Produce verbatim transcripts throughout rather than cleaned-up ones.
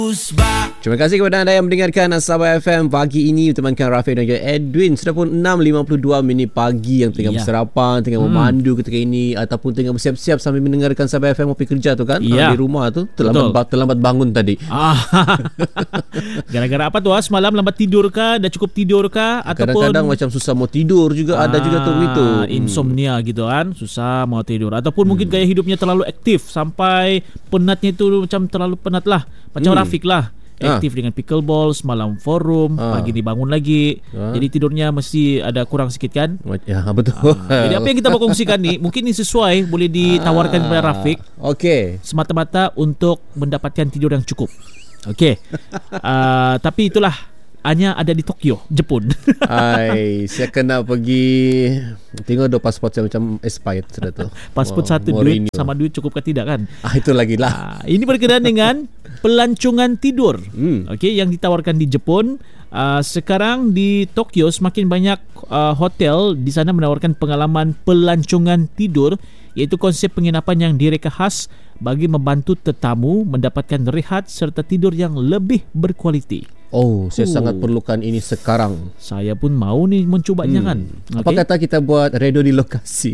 Terima kasih kepada anda yang mendengarkan Sabah F M pagi ini. Temankan Rafiq dan juga Edwin. Sudah pun enam lima puluh dua minit pagi, yang tengah ya. bersarapan, tengah hmm. memandu ketika ini, ataupun tengah bersiap-siap sambil mendengarkan Sabah F M mau pergi kerja tu kan, ya. ha, di rumah tu terlambat, terlambat bangun tadi. ah. Gara-gara apa tu? Semalam lambat tidur kah? Dah cukup tidur kah? Ataupun kadang-kadang macam susah mau tidur juga. ah, Ada juga tu begitu, insomnia hmm. gitu kan, susah mau tidur. Ataupun hmm. mungkin gaya hidupnya terlalu aktif sampai penatnya itu macam terlalu penat lah. Macam hmm. Rafiq lah, aktif ah. dengan pickleball, semalam forum, ah. pagi dibangun lagi, ah. jadi tidurnya mesti ada kurang sikit kan. Ya, betul. ah. Jadi apa yang kita mau kongsikan ni mungkin ni sesuai, boleh ditawarkan ah. kepada Rafiq. Okey, semata-mata untuk mendapatkan tidur yang cukup. Okey. uh, tapi itulah hanya ada di Tokyo, Jepun. Ai, saya kena pergi tengok do pasport saya macam expired sudah tu. Pasport wow, satu duit sama duit cukup ke tidak kan? Ah, itu lagi lah. Uh, ini berkenaan dengan pelancongan tidur. Hmm. Okey, yang ditawarkan di Jepun. Uh, sekarang di Tokyo semakin banyak uh, hotel di sana menawarkan pengalaman pelancongan tidur, iaitu konsep penginapan yang direka khas bagi membantu tetamu mendapatkan rehat serta tidur yang lebih berkualiti. Oh, saya oh. sangat perlukan ini sekarang. Saya pun mau ni mencubanya hmm. kan. Okay. Apa kata kita buat radio di lokasi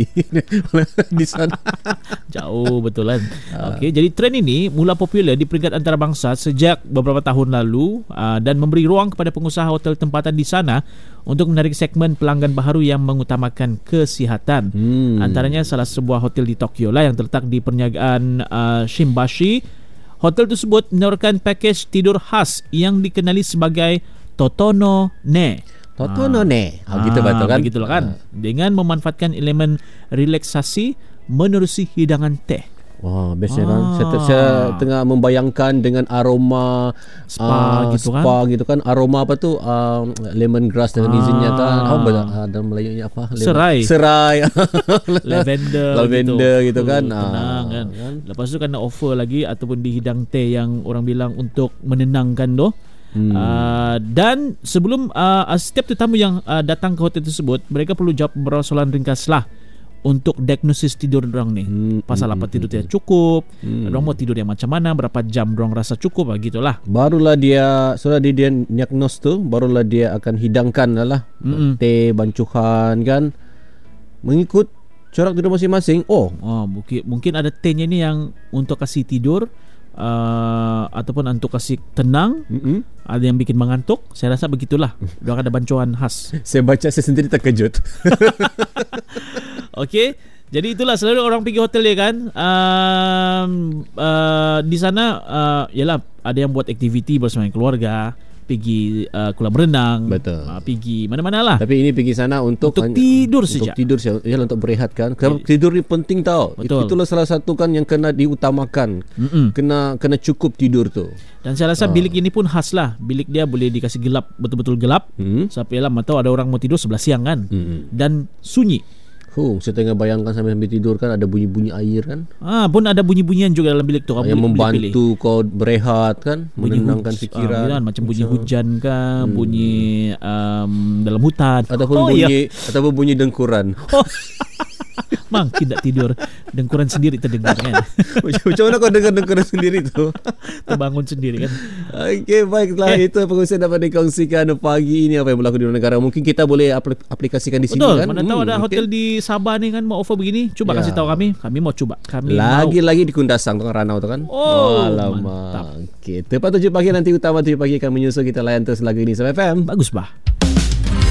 di sana? Jauh betul kan. Uh. Okey, jadi trend ini mula popular di peringkat antarabangsa sejak beberapa tahun lalu uh, dan memberi ruang kepada pengusaha hotel tempatan di sana untuk menarik segmen pelanggan baharu yang mengutamakan kesihatan. Hmm. Antaranya salah sebuah hotel di Tokyo lah yang terletak di perniagaan uh, Shimbashi. Hotel tersebut menawarkan pakej tidur khas yang dikenali sebagai Totono Ne. Totono Ne. Ah, gitu betul kan? Begitulah kan. Ah. Dengan memanfaatkan elemen relaksasi menerusi hidangan teh. Wah, bestnya ah. kan. Saya, saya tengah membayangkan dengan aroma spa uh, gitu kan. Spa gitu kan. Aroma apa tu? Uh, lemongrass dengan ah. izinnya kan. Oh, ada Melayunya apa? Lemon. Serai. Serai. Lavender. Lavender gitu, gitu kan. Uh, tenang kan. kan. Lepas tu kan offer lagi ataupun dihidang teh yang orang bilang untuk menenangkan tu. Hmm. Uh, dan sebelum uh, setiap tetamu yang uh, datang ke hotel tersebut, mereka perlu jawab beberapa soalan ringkas lah untuk diagnosis tidur dorang ni. Hmm, Pasal hmm, apa tidur dia cukup, hmm. dorang mau tidur yang macam mana, berapa jam dorang rasa cukup, begitulah. Barulah dia, sudah dia, dia diagnos tu, barulah dia akan hidangkan lah hmm. teh, bancuhan kan, mengikut corak tidur masing-masing. Oh, oh mungkin, mungkin ada tehnya ni yang untuk kasih tidur, uh, ataupun untuk kasih tenang. Mm-hmm. Ada yang bikin mengantuk. Saya rasa begitulah. Dorang ada bancuan khas. Saya baca, saya sendiri terkejut. Okey, jadi itulah selalu orang pergi hotel dia kan. Um, uh, di sana, uh, yalah ada yang buat aktiviti bersama keluarga, pergi uh, kolam renang, betul. Uh, pergi mana-mana lah. Tapi ini pergi sana untuk, untuk hanya, tidur saja. Untuk tidur saja, yalah untuk berehat kan. Kerana tidur ni penting tau. Betul. Itulah salah satu kan yang kena diutamakan. Mm-mm. Kena kena cukup tidur tu. Dan saya rasa uh. bilik ini pun khas lah. Bilik dia boleh dikasih gelap, betul-betul gelap. Mm. Sampai lah tahu ada orang mau tidur sebelah siang kan. Mm. Dan sunyi. Oh, saya tengah bayangkan sambil sambil tidur kan ada bunyi-bunyi air kan. Ah, pun ada bunyi-bunyian juga dalam bilik tu. Yang membantu kau berehat kan, bunyi menenangkan huj, fikiran. Ah, macam bunyi hujan kan, hmm. bunyi um, dalam hutan. Ataupun oh, bunyi iya. ataupun bunyi dengkuran. Oh. Mang tidak tidur, dengkuran sendiri terdengar kan. Macam mana kau dengar dengkuran sendiri tu? Terbangun sendiri kan. Okey, baiklah, eh. itu pengurusan dapat dikongsikan pagi ini apa yang berlaku di negara. Mungkin kita boleh aplikasikan di sini. Betul, kan. Mana tahu hmm, ada hotel okay. di Sabah ni kan mau offer begini. Cuba ya. kasih tahu kami. Kami mau coba. Kami Lagi-lagi di Kundasang tu kan, Ranau tu kan. Oh, alamak. Okey, tepat tujuh pagi nanti utama tujuh pagi akan menyusul kita layan terus lagu ini Sabah F M. Bagus bah.